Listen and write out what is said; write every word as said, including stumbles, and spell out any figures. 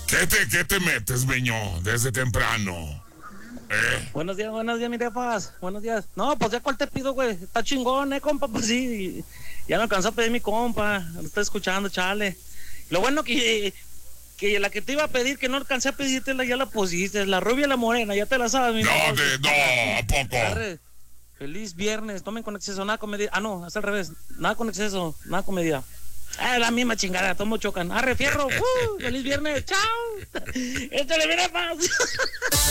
¿Qué te, qué te metes, Meño, desde temprano? ¿Eh? Buenos días, buenos días, mi refas. Buenos días. No, pues ya cuál te pido, güey. Está chingón, eh, compa, pues sí. Ya me alcanzó a pedir mi compa. Lo estoy escuchando, chale. Lo bueno que, que la que te iba a pedir, que no alcancé a pedírtela, ya la pusiste. La rubia y la morena, ya te la sabes, mi No, refas. de, no, ¿a poco? Arre. Feliz viernes, tomen con exceso, nada con medida. Ah, no, es al revés. Nada con exceso, nada con medida. Ah, la misma chingada, todos chocan. Arre, fierro. Uh, feliz viernes, chao. Échale, mira, paz.